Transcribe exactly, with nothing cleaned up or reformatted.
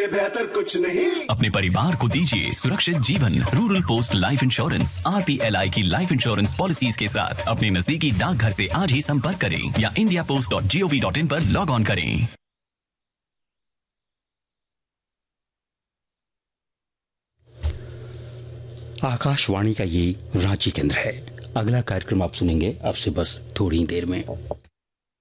इससे बेहतर कुछ नहीं। अपने परिवार को दीजिए सुरक्षित जीवन। Rural post life insurance R P L I की लाइफ इंश्योरेंस पॉलिसीज के साथ अपने नजदीकी डाकघर से आज ही संपर्क करें या India post dot G O V dot in पर लॉग ऑन करें। आकाशवाणी का ये रांची केंद्र है। अगला कार्यक्रम आप सुनेंगे अब से बस थोड़ी देर में।